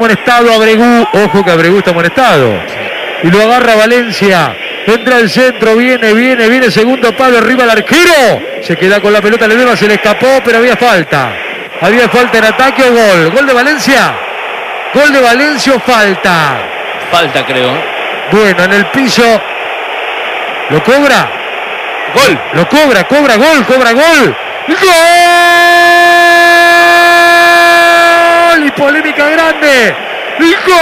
Amonestado Abregu, ojo que Abregu está amonestado. Y lo agarra Valencia. Entra al centro, viene, segundo palo, arriba el arquero. Se queda con la pelota, Ledesma se le escapó, pero había falta. Había falta en ataque o gol. ¿Gol de Valencia? ¿Gol de Valencia o falta? Falta, creo. Bueno, en el piso. ¿Lo cobra? Gol. Lo cobra, cobra gol. ¡Gol! Y polémica grande. ¡Gol!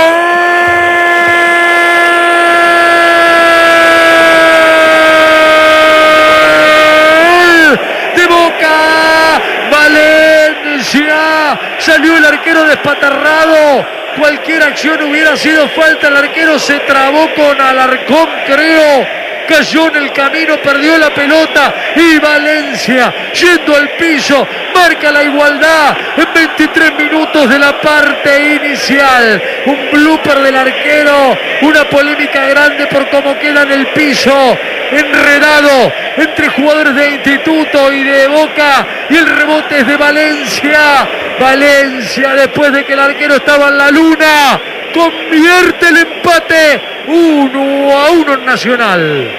De Boca. Valencia. Salió el arquero despatarrado. Cualquier acción hubiera sido falta. El arquero se trabó con Alarcón, creo. Cayó en el camino, perdió la pelota y Valencia, yendo al piso, marca la igualdad en 23 minutos de la parte inicial. Un blooper del arquero, una polémica grande por cómo queda en el piso, enredado entre jugadores de Instituto y de Boca, y el rebote es de Valencia. Valencia, después de que el arquero estaba en la luna, convierte el empate 1-1 en Nacional.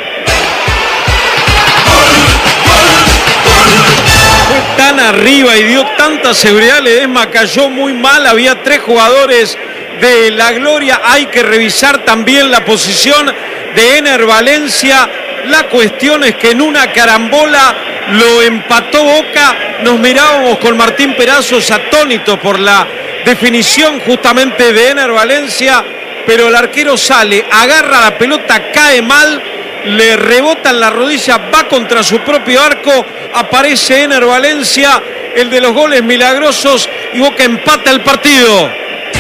Fue tan arriba y dio tanta seguridad. Ledesma cayó muy mal. Había 3 jugadores de la Gloria. Hay que revisar también la posición de Ener Valencia. La cuestión es que en una carambola lo empató Boca. Nos mirábamos con Martín Perazos atónitos por la definición justamente de Ener Valencia, pero el arquero sale, agarra la pelota, cae mal, le rebota en la rodilla, va contra su propio arco, aparece Ener Valencia, el de los goles milagrosos, y Boca empata el partido.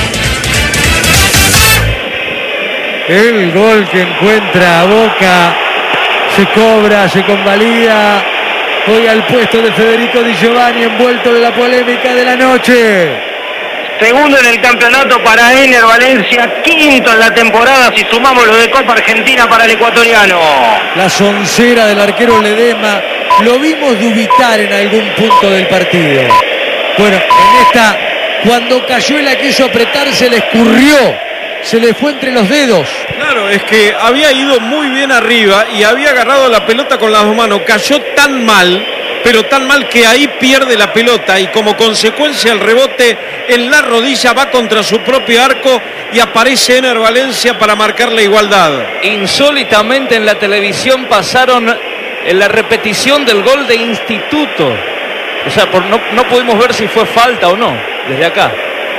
El gol que encuentra Boca se cobra, se convalida. Hoy al puesto de Federico Di Giovanni, envuelto de la polémica de la noche. Segundo en el campeonato para Ener Valencia, quinto en la temporada si sumamos lo de Copa Argentina para el ecuatoriano. La soncera del arquero Ledesma, lo vimos dubitar en algún punto del partido. Bueno, en esta, cuando cayó y la quiso apretar, se le escurrió, se le fue entre los dedos. Claro, es que había ido muy bien arriba y había agarrado la pelota con las 2 manos, cayó tan mal, pero tan mal que ahí pierde la pelota y como consecuencia el rebote en la rodilla va contra su propio arco y aparece Ener Valencia para marcar la igualdad. Insólitamente en la televisión pasaron en la repetición del gol de Instituto. O sea, no pudimos ver si fue falta o no, desde acá.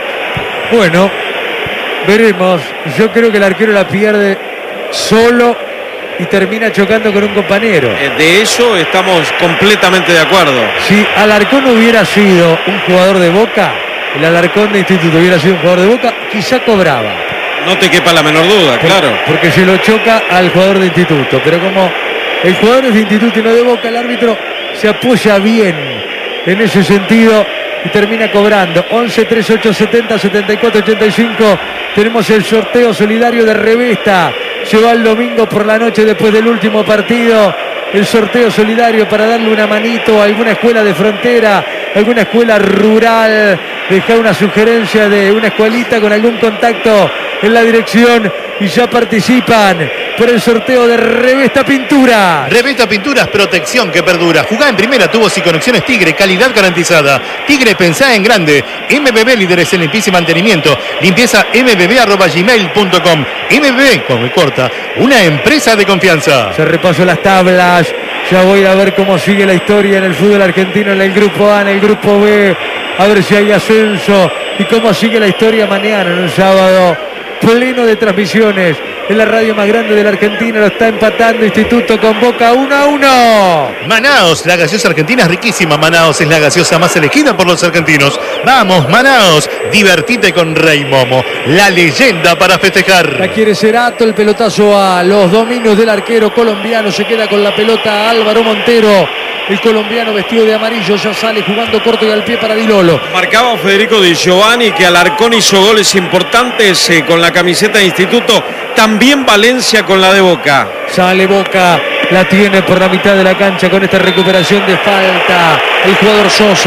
Bueno, veremos. Yo creo que el arquero la pierde solo y termina chocando con un compañero. De eso estamos completamente de acuerdo. Si Alarcón hubiera sido un jugador de Boca, el Alarcón de Instituto hubiera sido un jugador de Boca, quizá cobraba. No te quepa la menor duda, claro. Porque se lo choca al jugador de Instituto. Pero como el jugador es de Instituto y no de Boca, el árbitro se apoya bien en ese sentido y termina cobrando. 11 38 70 74 85. Tenemos el sorteo solidario de Revesta. Se va el domingo por la noche después del último partido. El sorteo solidario para darle una manito a alguna escuela de frontera, alguna escuela rural. Dejar una sugerencia de una escuelita con algún contacto en la dirección y ya participan por el sorteo de Revesta Pinturas. Revesta Pinturas, protección que perdura. Jugá en primera, tubos y conexiones Tigre, calidad garantizada. Tigre, pensá en grande. MBB, líderes en limpieza y mantenimiento. Limpieza mbb@gmail.com. MBB, como me corta, una empresa de confianza. Se repasó las tablas. Ya voy a ver cómo sigue la historia en el fútbol argentino, en el grupo A, en el grupo B. A ver si hay ascenso y cómo sigue la historia mañana, en el sábado. Pleno de transmisiones en la radio más grande de la Argentina. Lo está empatando Instituto con Boca 1-1. Manaos, la gaseosa argentina es riquísima. Manaos es la gaseosa más elegida por los argentinos. Vamos, Manaos, divertite con Rey Momo, la leyenda para festejar. La quiere Cerato, el pelotazo a los dominios del arquero colombiano. Se queda con la pelota Álvaro Montero. El colombiano vestido de amarillo ya sale jugando corto y al pie para Di Lolo. Marcaba Federico Di Giovanni que Alarcón hizo goles importantes con la camiseta de Instituto. También Valencia con la de Boca. Sale Boca, la tiene por la mitad de la cancha con esta recuperación de falta. El jugador Sosa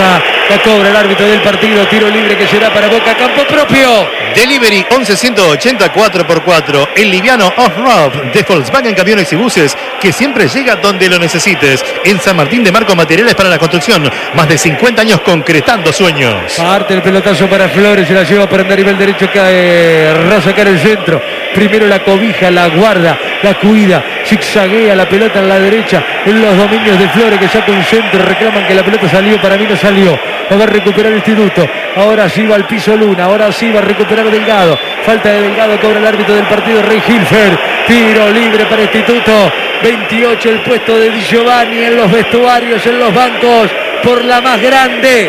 La cobra el árbitro del partido. Tiro libre que será para Boca, campo propio. Delivery 11-180 4x4. El liviano off-road de Volkswagen Camiones y Buses, que siempre llega donde lo necesites. En San Martín de Marco, materiales para la construcción. Más de 50 años concretando sueños. Parte el pelotazo para Flores, se la lleva para andar nivel derecho, cae Raza acá en el centro. Primero la cobija, la guarda, la cuida, zigzaguea la pelota en la derecha, en los dominios de Flores, que saca un centro, reclaman que la pelota salió, para mí no salió. Va a recuperar el Instituto, ahora sí va al piso Luna, ahora sí va a recuperar Delgado, falta de Delgado, cobra el árbitro del partido, Rey Hilfer, tiro libre para Instituto, 28 el puesto de Di Giovanni en los vestuarios, en los bancos, por la más grande.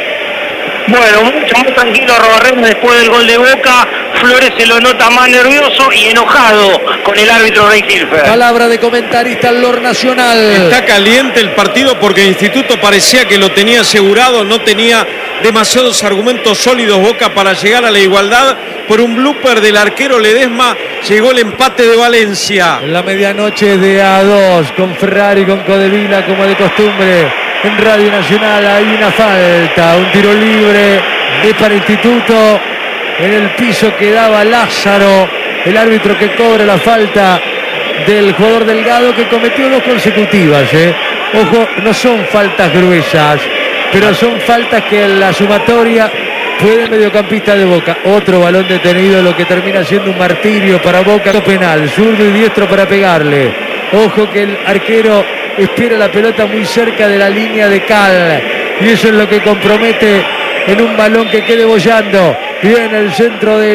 Bueno, mucho más tranquilo Robarrena después del gol de Boca. Flores se lo nota más nervioso y enojado con el árbitro Rey Hilfer. Palabra de comentarista en LOR Nacional. Está caliente el partido porque el Instituto parecía que lo tenía asegurado, no tenía demasiados argumentos sólidos Boca para llegar a la igualdad. Por un blooper del arquero Ledesma llegó el empate de Valencia. En la medianoche de A2 con Ferrari, con Codevila, como de costumbre. En Radio Nacional hay una falta, un tiro libre es para Instituto. En el piso quedaba Lázaro, el árbitro que cobra la falta del jugador Delgado, que cometió dos consecutivas. Ojo, no son faltas gruesas, pero son faltas que en la sumatoria puede el mediocampista de Boca. Otro balón detenido, lo que termina siendo un martirio para Boca. Penal, zurdo y diestro para pegarle. Ojo que el arquero espera la pelota muy cerca de la línea de cal, y eso es lo que compromete en un balón que quede bollando. Viene el centro de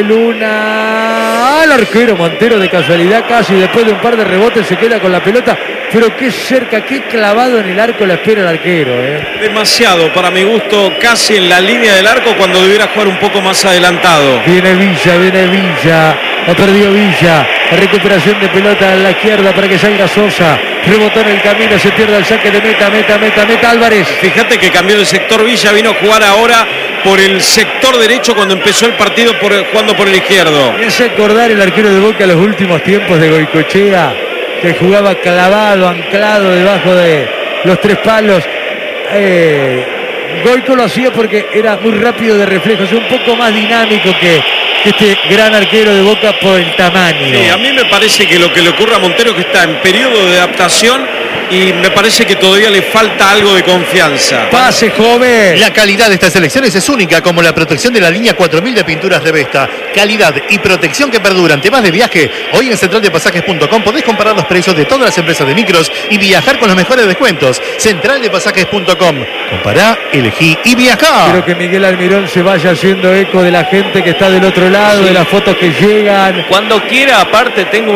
Luna al arquero Montero, de casualidad casi, después de un par de rebotes se queda con la pelota, pero qué cerca, qué clavado en el arco la espera el arquero. Demasiado, para mi gusto, casi en la línea del arco, cuando debiera jugar un poco más adelantado. Viene Villa, ha perdido Villa, la recuperación de pelota a la izquierda para que salga Sosa, rebotó en el camino, se pierde el saque de meta Álvarez. Fíjate que cambió de sector Villa, vino a jugar ahora por el sector derecho cuando empezó el partido jugando por el izquierdo. Me hace acordar el arquero de Boca los últimos tiempos de Goicoechea, que jugaba clavado, anclado debajo de los tres palos. Goico lo hacía porque era muy rápido de reflejos, un poco más dinámico que este gran arquero de Boca por el tamaño. Sí, a mí me parece que lo que le ocurre a Montero, que está en periodo de adaptación, y me parece que todavía le falta algo de confianza. Pase joven. La calidad de estas selecciones es única, como la protección de la línea 4000 de pinturas Revesta. Calidad y protección que perduran. ¿Te vas de viaje? Hoy en centraldepasajes.com podés comparar los precios de todas las empresas de micros y viajar con los mejores descuentos. Centraldepasajes.com. Compará, elegí y viajá. Quiero que Miguel Almirón se vaya haciendo eco de la gente que está del otro lado, de las fotos que llegan. Cuando quiera, aparte, tengo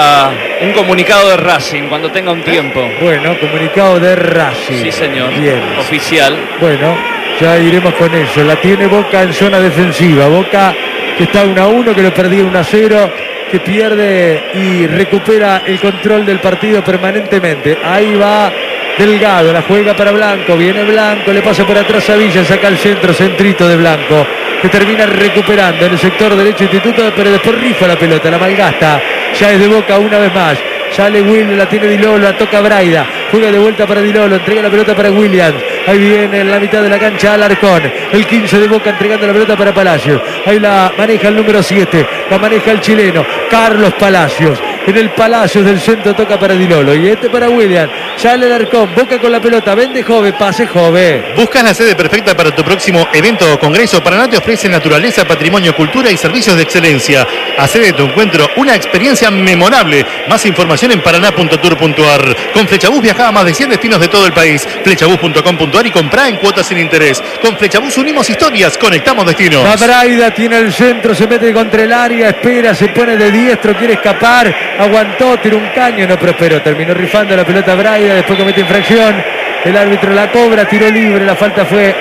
un comunicado de Racing, cuando tenga un tiempo. Bueno, comunicado de Racing. Sí, señor. Bien. Oficial. Bueno, ya iremos con eso. La tiene Boca en zona defensiva. Boca que está 1-1, que lo perdía 1-0, que pierde y recupera el control del partido permanentemente. Ahí va Delgado, la juega para Blanco, viene Blanco, le pasa por atrás a Villa, saca el centrito de Blanco, que termina recuperando en el sector derecho Instituto, pero después rifa la pelota, la malgasta, ya es de Boca una vez más. Sale Will, la tiene Di Lolo, la toca Braida, juega de vuelta para Di Lolo, entrega la pelota para Williams, ahí viene en la mitad de la cancha Alarcón, el 15 de Boca entregando la pelota para Palacios, ahí la maneja el número 7, la maneja el chileno, Carlos Palacios, en el Palacios del centro toca para Di Lolo, y este para Williams, sale Alarcón, Boca con la pelota, vende Jove, pase Jove. ¿Buscas la sede perfecta para tu próximo evento o congreso? Paraná te ofrece naturaleza, patrimonio, cultura y servicios de excelencia. Hacé de tu encuentro una experiencia memorable. Más información en paraná.tour.ar. Con Flechabús viaja a más de 100 destinos de todo el país. Flechabús.com.ar y comprá en cuotas sin interés. Con Flechabús unimos historias, conectamos destinos. La Braida tiene el centro, se mete contra el área, espera, se pone de diestro, quiere escapar, aguantó, tiró un caño, no prosperó, terminó rifando la pelota Braida, después comete infracción, el árbitro la cobra, tiro libre, la falta fue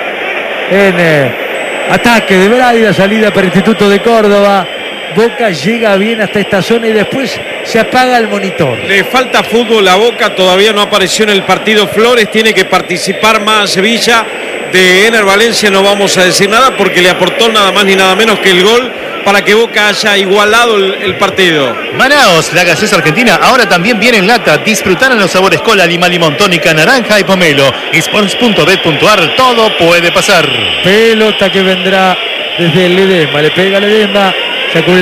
en ataque de Braida, salida para el Instituto de Córdoba. Boca llega bien hasta esta zona y después se apaga el monitor. Le falta fútbol a Boca, todavía no apareció en el partido Flores, tiene que participar más Sevilla. De Ener Valencia no vamos a decir nada porque le aportó nada más ni nada menos que el gol para que Boca haya igualado el partido. Manaos, la gaseosa argentina, ahora también viene en lata. Disfrutar en los sabores cola, lima, limón, tónica, naranja y pomelo. Sports.bet.ar, todo puede pasar. Pelota que vendrá desde el Ledesma. Le pega Ledesma. Sacó